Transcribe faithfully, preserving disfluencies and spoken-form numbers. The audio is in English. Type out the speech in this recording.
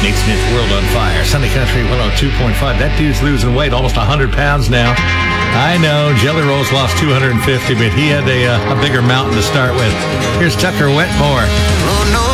Nate Smith, World on Fire. Sunday Country one oh two point five. That dude's losing weight, almost one hundred pounds now. I know, Jelly Rolls lost two hundred fifty, but he had a, uh, a bigger mountain to start with. Here's Tucker Wetmore. Oh, no.